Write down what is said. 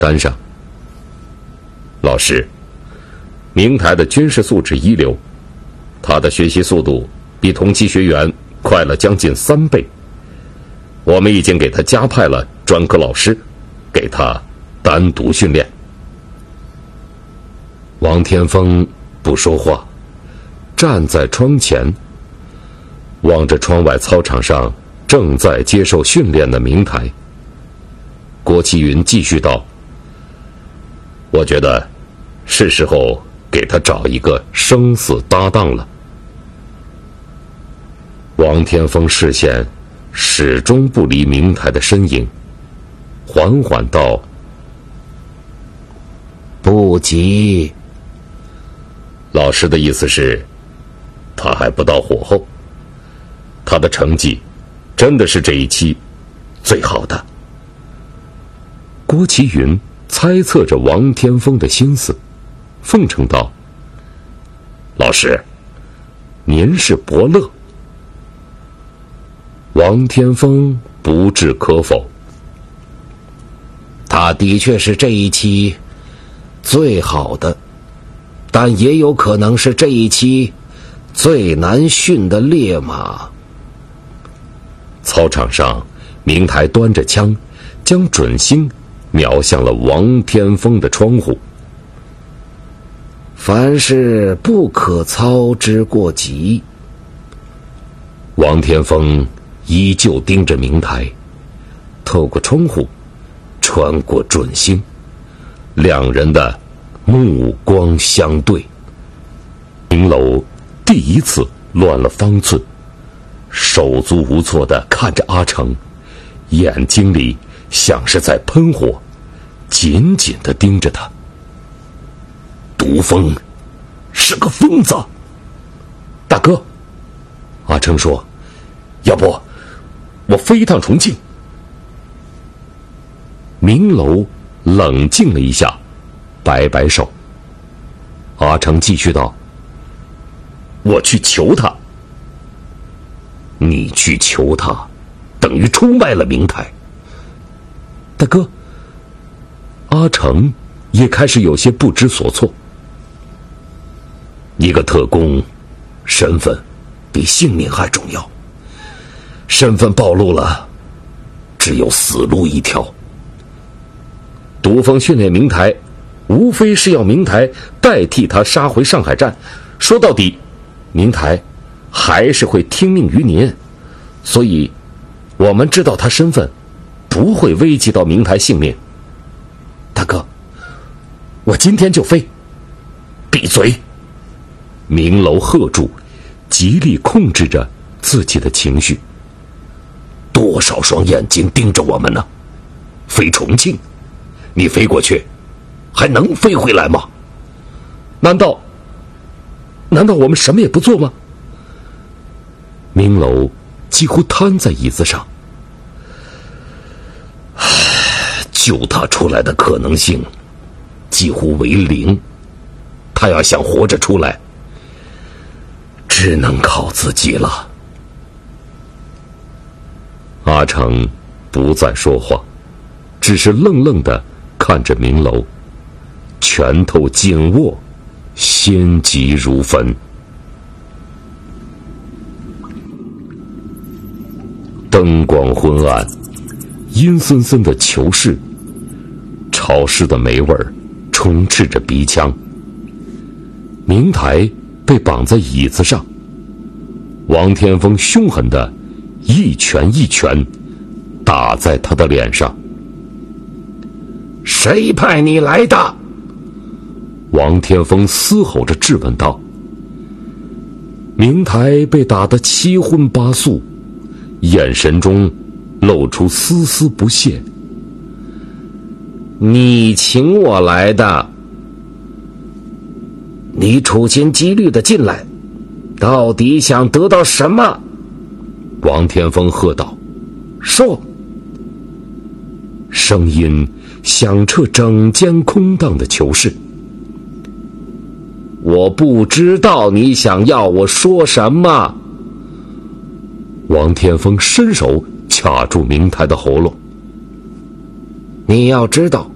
单上。老师，明台的军事素质一流，他的学习速度比同期学员快了将近3倍。我们已经给他加派了专科老师，给他单独训练。王天风不说话，站在窗前，望着窗外操场上正在接受训练的明台。郭启云继续道：我觉得是时候给他找一个生死搭档了。王天风视线始终不离明台的身影，缓缓道： 不急。 老师的意思是，他还不到火候，他的成绩真的是这一期最好的。郭启云猜测着王天风的心思，奉承道：老师，您是伯乐。王天风不置可否。 他的确是这一期最好的，但也有可能是这一期最难驯的烈马。 操场上，明台端着枪，将准星瞄向了王天风的窗户。 凡事不可操之过急。 王天风依旧盯着明台，透过窗户，穿过准星，两人的目光相对。明楼第一次乱了方寸，手足无措地看着阿成，眼睛里像是在喷火，紧紧地盯着他。毒蜂是个疯子。大哥，阿成说，要不我飞一趟重庆。明楼冷静了一下，摆摆手。阿成继续道：我去求他。你去求他，等于出卖了明台。大哥，阿成也开始有些不知所措。一个特工，身份比性命还重要。身份暴露了，只有死路一条。毒蜂训练明台，无非是要明台代替他杀回上海站。说到底，明台还是会听命于您，所以我们知道他身份，不会危及到明台性命。大哥，我今天就飞。闭嘴！明楼喝住，极力控制着自己的情绪。多少双眼睛盯着我们呢？飞重庆，你飞过去，还能飞回来吗？难道我们什么也不做吗？明楼几乎瘫在椅子上。救他出来的可能性几乎为0，他要想活着出来，只能靠自己了。阿成不再说话，只是愣愣地看着明楼，拳头紧握，心急如焚。灯光昏暗，阴森森的囚室，潮湿的霉味儿充斥着鼻腔。明台被绑在椅子上，王天风凶狠地一拳一拳打在他的脸上。谁派你来的？王天风嘶吼着质问道。明台被打得七荤八素，眼神中露出丝丝不屑。你请我来的。你处心积虑地进来，到底想得到什么？王天风喝道。说。声音响彻整间空荡的囚室。我不知道你想要我说什么。王天风伸手卡住明台的喉咙。你要知道，